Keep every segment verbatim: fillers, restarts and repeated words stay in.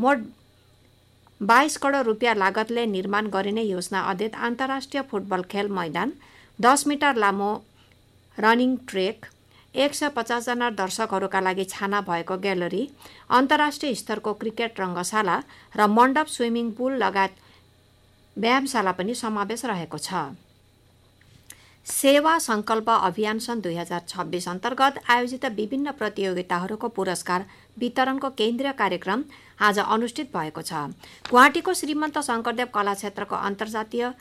मोट बाइस करोड रुपियाँ लागतले निर्माण गरिने योजना अध्ययन अन्तर्राष्ट्रिय फुटबल खेल मैदान, दस मिटर लामो रनिङ ट्रेक, एक सय पचासजना दर्शकहरूका लागि छाना भएको ग्यालरी, अन्तर्राष्ट्रिय स्तरको क्रिकेट रङ्गशाला र मण्डप, स्विमिङ पुल लगायत व्यायामशाला पनि समावेश रहेको छ। सेवा सङ्कल्प अभियान सन् दुई हजार छब्बिस अन्तर्गत आयोजित विभिन्न प्रतियोगिताहरूको पुरस्कार वितरणको केन्द्रीय कार्यक्रम आज अनुष्ठित भएको छ। गुवाहाटीको श्रीमन्त शङ्करदेव कला क्षेत्रको अन्तर्जातीय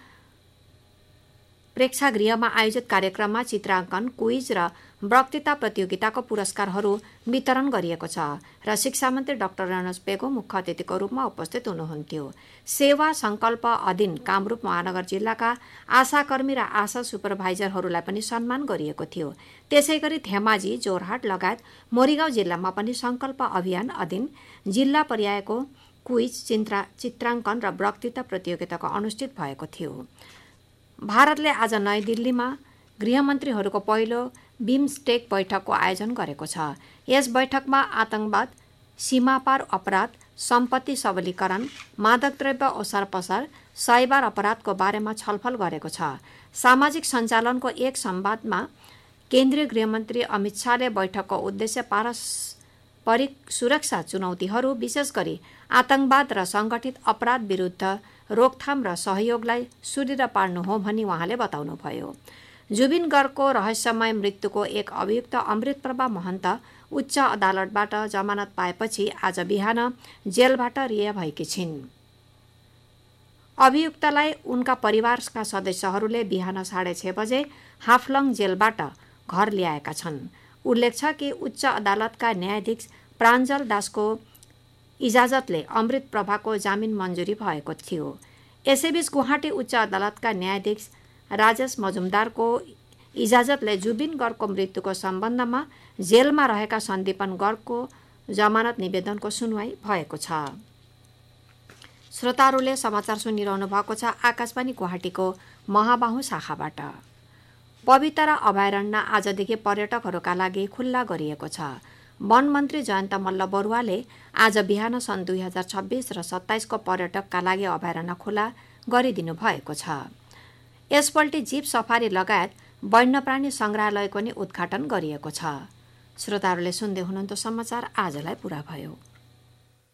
प्रेक्षागृहमा आयोजित कार्यक्रममा चित्राङ्कन, क्विज र वक्तृता प्रतियोगिताको पुरस्कारहरू वितरण गरिएको छ र शिक्षा मन्त्री डाक्टर रणोज पेगु मुख्य अतिथिको रूपमा उपस्थित हुनुहुन्थ्यो। सेवा सङ्कल्प अधीन कामरूप महानगर जिल्लाका आशाकर्मी र आशा सुपरभाइजरहरूलाई पनि सम्मान गरिएको थियो। त्यसैगरी धेमाजी, जोरहाट लगायत मोरीगाउँ जिल्लामा पनि सङ्कल्प अभियान अधीन जिल्ला पर्यायको क्विज, चिन्त्रा चित्राङ्कन र वक्तृता प्रतियोगिताको अनुष्ठित भएको थियो। भारतले आज नयाँ दिल्लीमा गृहमन्त्रीहरूको पहिलो बिमस्टेक बैठकको आयोजन गरेको छ। यस बैठकमा आतंकवाद, सीमापार अपराध, सम्पत्ति सबलीकरण, मादक द्रव्य ओसार पसार, साइबर अपराधको बारेमा छलफल गरेको छ। सामाजिक सञ्चालनको एक संवादमा केन्द्रीय गृहमन्त्री अमित शाहले बैठकको उद्देश्य पारस्परिक सुरक्षा चुनौतीहरू, विशेष गरी आतंकवाद र सङ्गठित अपराध विरुद्ध रोकथाम र सहयोगलाई सुदृढ पार्नु हो भनी उहाँले बताउनुभयो। जुबिन गर्गको रहस्यमय मृत्युको एक अभियुक्त अमृतप्रभा महन्त उच्च अदालतबाट जमानत पाएपछि आज बिहान जेलबाट रिहा भएकी छिन्। अभियुक्तलाई उनका परिवारका सदस्यहरूले बिहान साढे छ बजे हाफलङ जेलबाट घर ल्याएका छन्। उल्लेख छ कि उच्च अदालतका न्यायाधीश प्राञ्जल दासको इजाजतले अमृत प्रभाको जामिन मञ्जुरी भएको थियो। यसैबीच गुवाहाटी उच्च अदालतका न्यायाधीश राजेश मजुमदारको इजाजतले जुबिन गर्गको मृत्युको सम्बन्धमा जेलमा रहेका सन्दीपन गर्गको जमानत निवेदनको सुनवाई भएको छ। श्रोताहरूले समाचार सुनिरहनु भएको छ आकाशवाणी गुवाहाटीको महाबाहु शाखाबाट। पवित्र अभयारण्य आजदेखि पर्यटकहरूका लागि खुल्ला गरिएको छ। वन मन्त्री जयन्त मल्ल बरुवाले आज बिहान सन् दुई हजार छब्बिस र सत्ताइसको पर्यटकका लागि अभयारण्य खुल्ला गरिदिनु भएको छ। यसपल्टि जीप सफारी लगायत वन्यप्राणी सङ्ग्रहालयको नि उद्घाटन गरिएको छ। श्रोताहरूले सुन्दै हुनुहुन्छ समाचार आजलाई पुरा भयो।